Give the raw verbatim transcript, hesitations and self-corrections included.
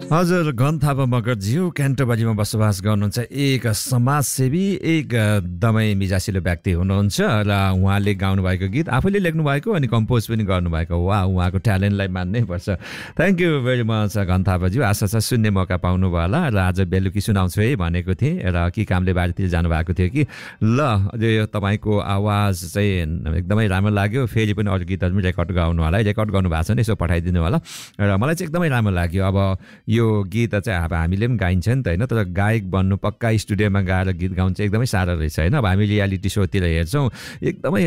हजुर, घन थापा मगरज्यू क्यान्टरबरीमा बसोबास गर्नुहुन्छ। एक समाजसेवी, एकदमै मिजासिलो व्यक्ति हुनुहुन्छ र उहाँले गाउनुभएको गीत आफैले लेख्नु भएको अनि कम्पोज पनि गर्नुभएको। वा, उहाँको ट्यालेन्टलाई मान्नै पर्छ। थ्याङ्क यू भेरी मच घन थापाज्यू। आशा छ सुन्ने मौका पाउनु भयो होला र आज बेलुकी सुनाउँछु है भनेको थिएँ र के कामले बाहिरतिर जानुभएको थियो कि ल यो तपाईँको आवाज चाहिँ एकदमै राम्रो लाग्यो। फेरि पनि अरू गीतहरू पनि रेकर्ड गर्नु होला है, रेकर्ड गर्नुभएको छ भने यसो पठाइदिनु होला र मलाई चाहिँ एकदमै राम्रो लाग्यो। अब यो गीत चाहिँ अब हामीले पनि गाइन्छ नि त होइन, तर गायक बन्नु पक्का स्टुडियोमा गाएर गीत गाउनु चाहिँ एकदमै साह्रो रहेछ होइन। अब हामी रियालिटी सोतिर हेर्छौँ एकदमै